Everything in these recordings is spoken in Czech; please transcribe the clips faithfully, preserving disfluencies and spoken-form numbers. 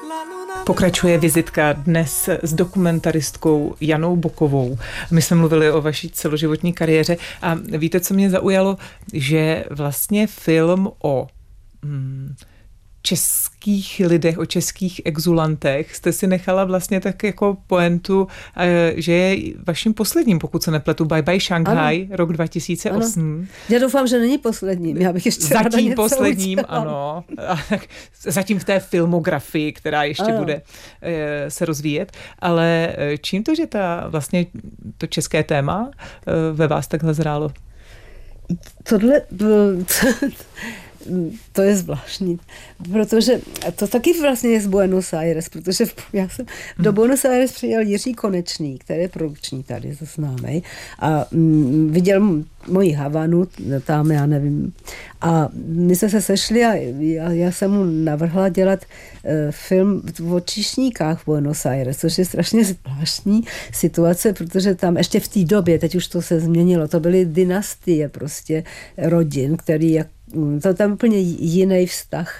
Pokračuje vizitka dnes s dokumentaristkou Janou Bokovou. My jsme mluvili o vaší celoživotní kariéře a víte, co mě zaujalo? Že vlastně film o hmm, českých lidech, o českých exulantech jste si nechala vlastně tak jako pointu, že je vaším posledním, pokud se nepletu, Bye Bye Shanghai, ano. Rok dva tisíce osm. Ano. Já doufám, že není posledním. Já bych ještě Zatím posledním, udělala. Ano. Zatím v té filmografii, která ještě ano. bude se rozvíjet. Ale čím to, že ta vlastně to české téma ve vás takhle zrálo? Tohle... To je zvláštní, protože to taky vlastně je z Buenos Aires, protože já jsem do Buenos Aires přijel Jiří Konečný, který je produkční tady, to známej, a mm, viděl moji Havanu, tam já nevím, a my jsme se sešli a já, já jsem mu navrhla dělat uh, film o číšníkách v Buenos Aires, což je strašně zvláštní situace, protože tam ještě v té době, teď už to se změnilo, to byly dynastie prostě rodin, který jak to tam úplně jiný vztah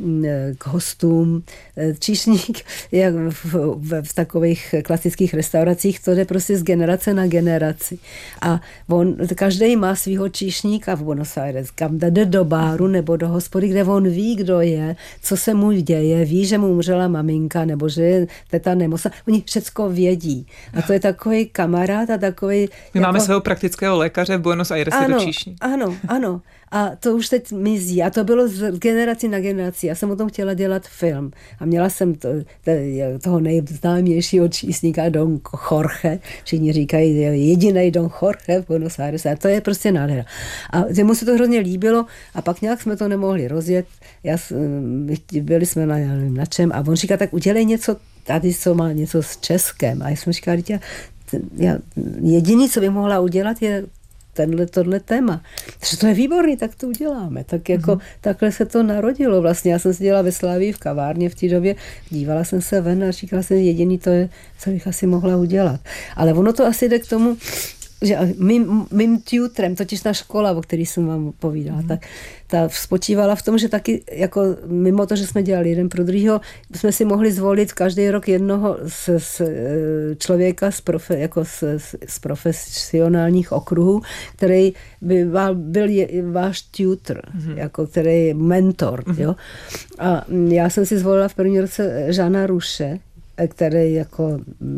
k hostům. Číšník, jak v, v, v takových klasických restauracích, to jde prostě z generace na generaci. A on, každý má svýho číšníka v Buenos Aires, kam jde do báru nebo do hospody, kde on ví, kdo je, co se mu děje, ví, že mu umřela maminka nebo že je teta nemocná. Oni všecko vědí. A to je takový kamarád a takový... My jako... máme svého praktického lékaře v Buenos Aires, ano, je to číšník. Ano, ano. A to už teď mizí. A to bylo z generaci na generaci. Já jsem o tom chtěla dělat film. A měla jsem to, to, toho nejznámějšího čísníka Don Jorge. Všichni říkají, jediný Don Jorge v Buenos Aires. A to je prostě nádhera. A mu se to hrozně líbilo. A pak nějak jsme to nemohli rozjet. Já, byli jsme na, nevím, na čem. A on říká, tak udělej něco tady, co má něco s Českem. A já jsem říkala, já, já, jediný, co bych mohla udělat, je tenhle, tohle téma. Takže to je výborný, tak to uděláme. Tak jako, mm-hmm. takhle se to narodilo. Vlastně já jsem si dělala ve Slavii v kavárně v té době, dívala jsem se ven a říkala jsem, jediný to je, co bych asi mohla udělat. Ale ono to asi jde k tomu, že mým, mým tutorem, totiž ta škola, o který jsem vám povídala, mm. tak ta spočívala v tom, že taky jako mimo to, že jsme dělali jeden pro druhýho, jsme si mohli zvolit každý rok jednoho z, z člověka z, profe, jako z, z profesionálních okruhů, který by byl je, váš tutor, mm. jako který je mentor. Mm. Jo? A já jsem si zvolila v první roce Jeana Ruše, který jako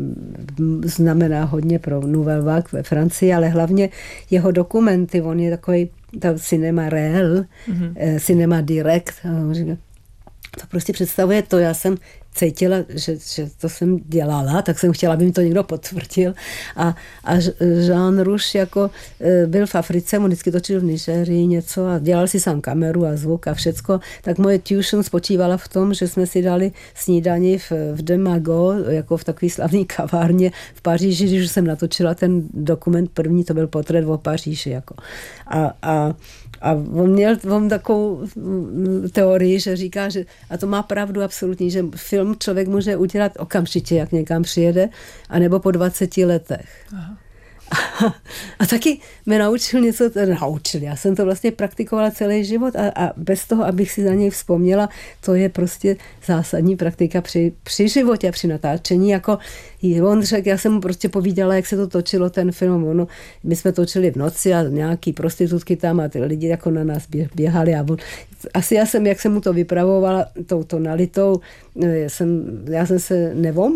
znamená hodně pro Nouvelle Vague ve Francii, ale hlavně jeho dokumenty, on je takový ta cinema réel, mm-hmm. cinema direct, to prostě představuje to, já jsem cítila, že, že to jsem dělala, tak jsem chtěla, aby mi to někdo potvrdil. A, a Jean Rouch jako byl v Africe, on vždycky točil v Nigerii něco a dělal si sám kameru a zvuk a všecko. Tak moje tuition spočívala v tom, že jsme si dali snídani v, v De Magot, jako v takové slavné kavárně v Paříži, když jsem natočila ten dokument první, to byl portrét o Paříži. Jako. A, a A on měl on takovou teorii, že říká, že, a to má pravdu absolutně, že film člověk může udělat okamžitě, jak někam přijede, anebo po dvaceti letech. Aha. A, a taky mě naučil něco, naučil, já jsem to vlastně praktikovala celý život a, a bez toho, abych si za něj vzpomněla, to je prostě zásadní praktika při, při životě, při natáčení, jako on řekl, já jsem mu prostě povídala, jak se to točilo ten film, ono, my jsme točili v noci a nějaký prostitutky tam a ty lidi jako na nás běhali a on, asi já jsem, jak jsem mu to vypravovala tou tonalitou, jsem, já jsem se nevom